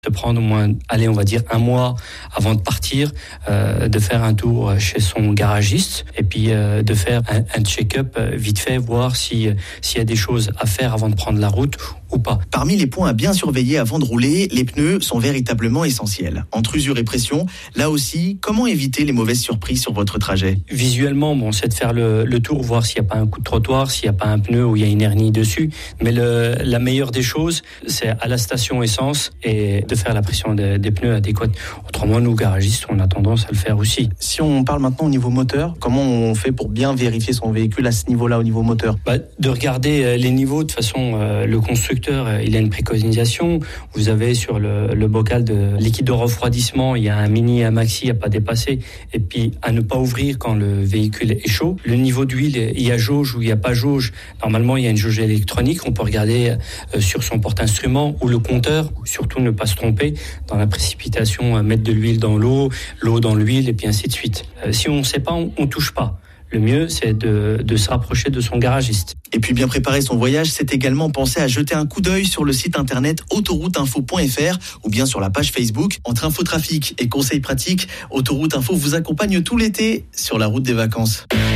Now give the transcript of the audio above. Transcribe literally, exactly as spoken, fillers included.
de prendre au moins, allez, on va dire un mois avant de partir, euh, de faire un tour chez son garagiste et puis euh, de faire un, un check-up vite fait, voir si s'il y a des choses à faire avant de prendre la route ou pas. Parmi les points à bien surveiller avant de rouler, les pneus sont véritablement essentiels. Entre usure et pression, là aussi, comment éviter les mauvaises surprises sur votre trajet ? Visuellement, bon, c'est de faire le, le tour, voir s'il n'y a pas un coup de trottoir, s'il n'y a pas un pneu où il y a une hernie dessus. Mais le, la meilleure des choses, c'est à la station essence et de faire la pression des, des pneus adéquate. Autrement, nous, garagistes, on a tendance à le faire aussi. Si on parle maintenant au niveau moteur, comment on fait pour bien vérifier son véhicule à ce niveau-là, au niveau moteur ? Bah, de regarder les niveaux. De toute façon, euh, le constructeur, il a une préconisation. Vous avez sur le, le bocal de liquide de refroidissement, il y a un mini et un maxi à pas dépasser. Et puis, à ne pas ouvrir quand le véhicule est chaud. Le niveau d'huile, il y a jauge ou il n'y a pas jauge. Normalement, il y a une jauge électronique. On peut regarder euh, sur son porte-instrument ou le compteur. Surtout ne pas se tromper dans la précipitation, mettre de l'huile dans l'eau, l'eau dans l'huile et puis ainsi de suite. Euh, si on ne sait pas, on ne touche pas. Le mieux, c'est de, de se rapprocher de son garagiste. Et puis bien préparer son voyage, c'est également penser à jeter un coup d'œil sur le site internet autoroute info point f r ou bien sur la page Facebook. Entre infotrafic et conseils pratiques, Autoroute Info vous accompagne tout l'été sur la route des vacances.